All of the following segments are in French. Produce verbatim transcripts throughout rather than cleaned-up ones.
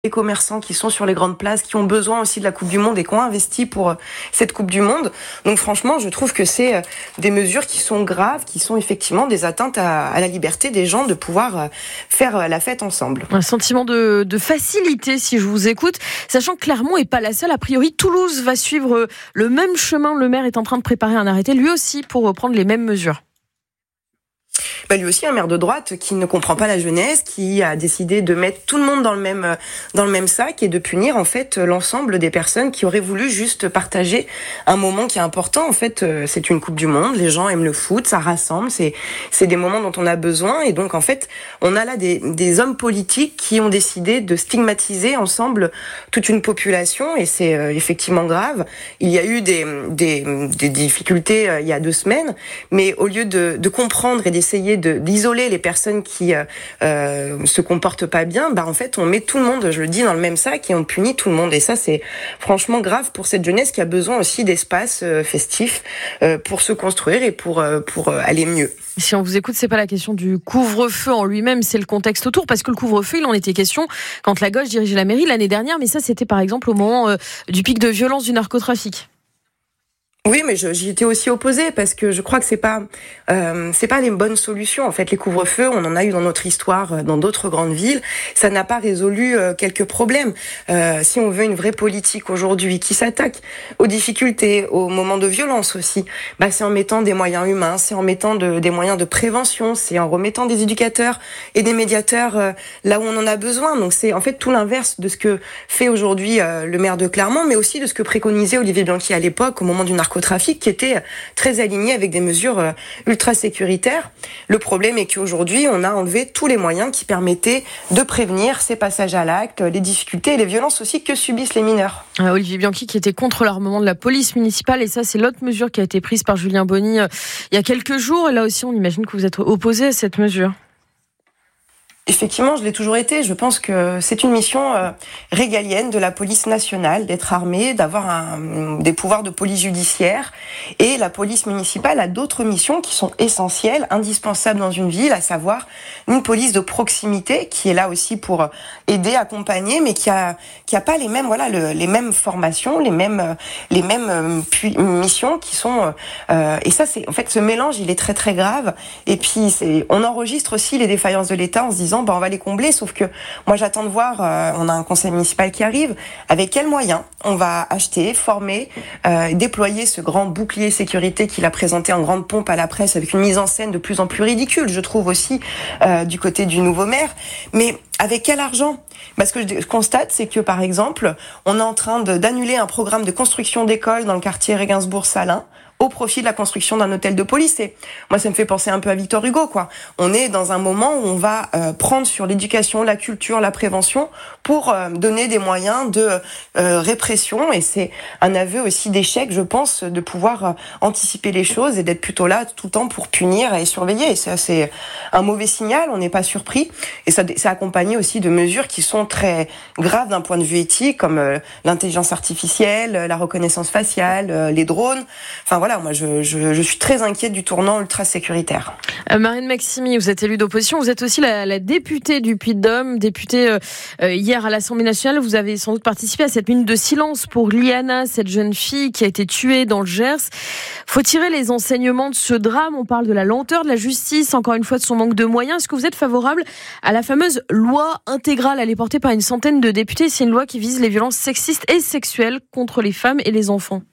les commerçants qui sont sur les grandes places, qui ont besoin aussi de la Coupe du Monde et qui ont investi pour cette Coupe du Monde. Donc franchement, je trouve que c'est des mesures qui sont graves, qui sont effectivement des atteintes à, à la liberté des gens de pouvoir faire la fête ensemble. Un sentiment de, de facilité, si je vous écoute, sachant que Clermont n'est pas la seule. A priori, Toulouse va suivre le même chemin. Le maire est en train de préparer un arrêté, lui aussi, pour reprendre les mêmes mesures. Bah lui aussi un maire de droite qui ne comprend pas la jeunesse, qui a décidé de mettre tout le monde dans le même dans le même sac et de punir en fait l'ensemble des personnes qui auraient voulu juste partager un moment qui est important. En fait, c'est une Coupe du Monde, les gens aiment le foot, ça rassemble, c'est c'est des moments dont on a besoin et donc en fait, on a là des des hommes politiques qui ont décidé de stigmatiser ensemble toute une population et c'est euh, effectivement grave. Il y a eu des des des difficultés euh, il y a deux semaines, mais au lieu de de comprendre et d'essayer de, d'isoler les personnes qui euh, euh, se comportent pas bien, bah en fait on met tout le monde, je le dis, dans le même sac et on punit tout le monde. Et ça c'est franchement grave pour cette jeunesse qui a besoin aussi d'espaces euh, festifs euh, pour se construire et pour euh, pour euh, aller mieux. Si on vous écoute, c'est pas la question du couvre-feu en lui-même, c'est le contexte autour, parce que le couvre-feu, il en était question quand la gauche dirigeait la mairie l'année dernière, mais ça c'était par exemple au moment euh, du pic de violence du narcotrafic. Oui, mais je, j'y étais aussi opposée parce que je crois que c'est pas euh, c'est pas les bonnes solutions. En fait, les couvre-feux, on en a eu dans notre histoire, dans d'autres grandes villes. Ça n'a pas résolu euh, quelques problèmes. Euh, si on veut une vraie politique aujourd'hui qui s'attaque aux difficultés, aux moments de violence aussi, bah c'est en mettant des moyens humains, c'est en mettant de, des moyens de prévention, c'est en remettant des éducateurs et des médiateurs euh, là où on en a besoin. Donc c'est en fait tout l'inverse de ce que fait aujourd'hui euh, le maire de Clermont, mais aussi de ce que préconisait Olivier Blanqui à l'époque au moment du narcotrafic, qui était très aligné avec des mesures ultra sécuritaires. Le problème est qu'aujourd'hui, on a enlevé tous les moyens qui permettaient de prévenir ces passages à l'acte, les difficultés et les violences aussi que subissent les mineurs. Ah, Olivier Blanqui qui était contre l'armement de la police municipale, et ça c'est l'autre mesure qui a été prise par Julien Bonny euh, il y a quelques jours, et là aussi on imagine que vous êtes opposé à cette mesure. Effectivement, je l'ai toujours été. Je pense que c'est une mission euh, régalienne de la police nationale, d'être armée, d'avoir un, des pouvoirs de police judiciaire. Et la police municipale a d'autres missions qui sont essentielles, indispensables dans une ville, à savoir une police de proximité qui est là aussi pour aider, accompagner, mais qui a qui a pas les mêmes voilà le, les mêmes formations, les mêmes les mêmes euh, puis, missions qui sont euh, et ça c'est en fait ce mélange il est très très grave. Et puis c'est on enregistre aussi les défaillances de l'État en se disant bah on va les combler, sauf que moi j'attends de voir, euh, on a un conseil municipal qui arrive, avec quels moyens on va acheter, former, euh, déployer ce grand bouclier sécurité qu'il a présenté en grande pompe à la presse avec une mise en scène de plus en plus ridicule, je trouve aussi, euh, du côté du nouveau maire, mais avec quel argent ? Parce que je constate, c'est que par exemple, on est en train de, d'annuler un programme de construction d'écoles dans le quartier Regensbourg-Salins, au profit de la construction d'un hôtel de police. Et moi, ça me fait penser un peu à Victor Hugo, quoi. On est dans un moment où on va euh, prendre sur l'éducation, la culture, la prévention pour euh, donner des moyens de euh, répression. Et c'est un aveu aussi d'échec, je pense, de pouvoir euh, anticiper les choses et d'être plutôt là tout le temps pour punir et surveiller. Et ça, c'est un mauvais signal. On n'est pas surpris. Et ça, c'est accompagné aussi de mesures qui sont très graves d'un point de vue éthique, comme euh, l'intelligence artificielle, la reconnaissance faciale, euh, les drones. Enfin voilà. Moi, je, je, je suis très inquiète du tournant ultra sécuritaire. Euh, Marine Maximi, vous êtes élue d'opposition, vous êtes aussi la, la députée du Puy-de-Dôme, députée euh, euh, hier à l'Assemblée nationale. Vous avez sans doute participé à cette minute de silence pour Liana, cette jeune fille qui a été tuée dans le Gers. Faut tirer les enseignements de ce drame. On parle de la lenteur de la justice, encore une fois de son manque de moyens. Est-ce que vous êtes favorable à la fameuse loi intégrale? Elle est portée par une centaine de députés. C'est une loi qui vise les violences sexistes et sexuelles contre les femmes et les enfants.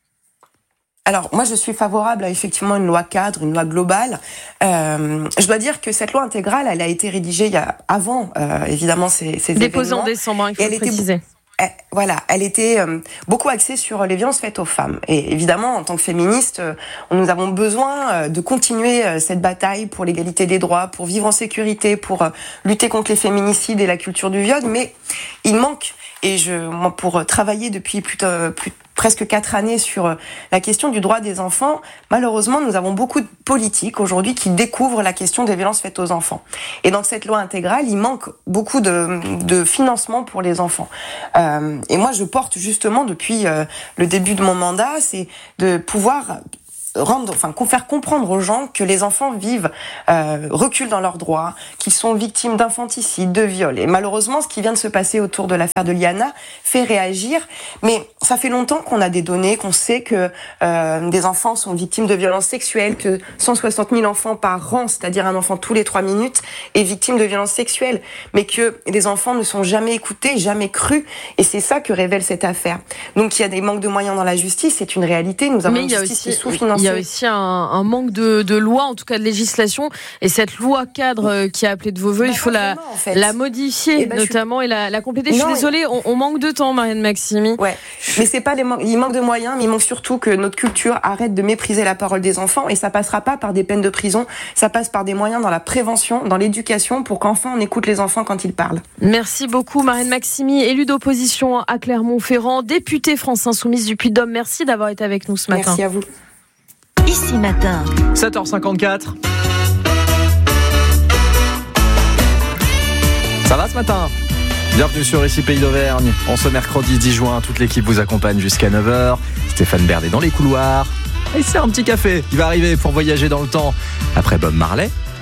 Alors, moi, je suis favorable à effectivement une loi cadre, une loi globale. Euh, je dois dire que cette loi intégrale, elle a été rédigée il y a, avant, euh, évidemment, ces, ces événements. Déposée en décembre, il faut le préciser. Elle, voilà, elle était euh, beaucoup axée sur les violences faites aux femmes. Et évidemment, en tant que féministe, euh, nous avons besoin euh, de continuer euh, cette bataille pour l'égalité des droits, pour vivre en sécurité, pour euh, lutter contre les féminicides et la culture du viol. Mais il manque, et je, moi, pour travailler depuis plus, euh, plus presque quatre années sur la question du droit des enfants, malheureusement, nous avons beaucoup de politiques aujourd'hui qui découvrent la question des violences faites aux enfants. Et dans cette loi intégrale, il manque beaucoup de, de financement pour les enfants. Euh, et moi, je porte justement depuis euh, le début de mon mandat, c'est de pouvoir rendre, enfin, faire comprendre aux gens que les enfants vivent, euh, reculent dans leurs droits, qu'ils sont victimes d'infanticide, de viol. Et malheureusement, ce qui vient de se passer autour de l'affaire de Liana fait réagir. Mais ça fait longtemps qu'on a des données, qu'on sait que euh, des enfants sont victimes de violences sexuelles, que cent soixante mille enfants par an, c'est-à-dire un enfant tous les trois minutes, est victime de violences sexuelles. Mais que les enfants ne sont jamais écoutés, jamais crus. Et c'est ça que révèle cette affaire. Donc il y a des manques de moyens dans la justice, c'est une réalité. Nous avons Mais une justice qui est sous-financée. Il y a aussi un, un manque de, de loi, en tout cas de législation, et cette loi cadre qui a appelé de vos voeux, bah, il faut la, en fait. la modifier, et bah, notamment, suis... et la, la compléter. Non, je suis désolée, on, on manque de temps, Marianne Maximi. Ouais, mais c'est pas les man... il manque de moyens, mais il manque surtout que notre culture arrête de mépriser la parole des enfants, et ça passera pas par des peines de prison, ça passe par des moyens dans la prévention, dans l'éducation, pour qu'enfin on écoute les enfants quand ils parlent. Merci beaucoup, Marianne Maximi, élue d'opposition à Clermont-Ferrand, députée France Insoumise du Puy-de-Dôme. Merci d'avoir été avec nous ce matin. Merci à vous. Ici Matin. sept heures cinquante-quatre. Ça va ce matin? Bienvenue sur Ici Pays d'Auvergne. En ce mercredi dix juin, toute l'équipe vous accompagne jusqu'à neuf heures. Stéphane Bern est dans les couloirs. Et c'est un petit café qui va arriver pour voyager dans le temps. Après Bob Marley,